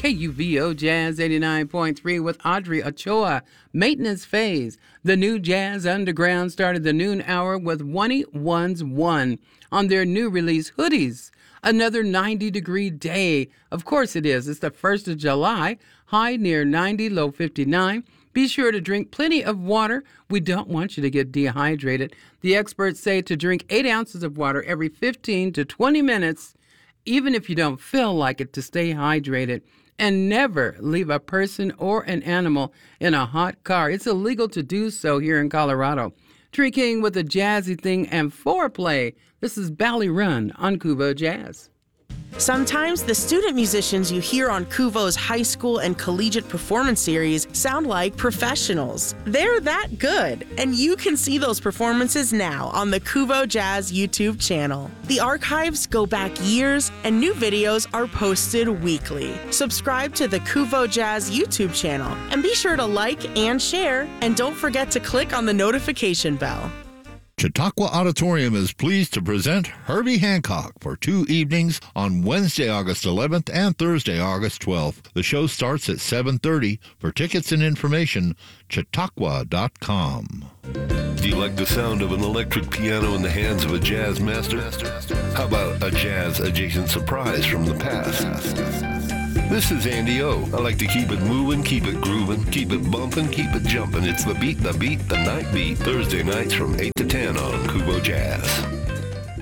KUVO Jazz 89.3 with Audrey Ochoa. Maintenance Phase. The new Jazz Underground started the noon hour with 1E1's One on their new release, Hoodies. Another 90-degree day. Of course it is. It's the 1st of July. High near 90, low 59. Be sure to drink plenty of water. We don't want you to get dehydrated. The experts say to drink 8 ounces of water every 15 to 20 minutes, even if you don't feel like it, to stay hydrated. And never leave a person or an animal in a hot car. It's illegal to do so here in Colorado. Drinking with a jazzy thing and foreplay. This is Bally Run on KUVO Jazz. Sometimes the student musicians you hear on KUVO's high school and collegiate performance series sound like professionals. They're that good, and you can see those performances now on the KUVO Jazz YouTube channel. The archives go back years, and new videos are posted weekly. Subscribe to the KUVO Jazz YouTube channel, and be sure to like and share, and don't forget to click on the notification bell. Chautauqua Auditorium is pleased to present Herbie Hancock for 2 evenings on Wednesday, August 11th and Thursday, August 12th. The show starts at 7:30. For tickets and information, chautauqua.com. Do you like the sound of an electric piano in the hands of a jazz master? How about a jazz-adjacent surprise from the past? This is Andy O. I like to keep it moving, keep it grooving, keep it bumping, keep it jumping. It's the beat, the night beat. Thursday nights from 8 to 10 on KUVO Jazz.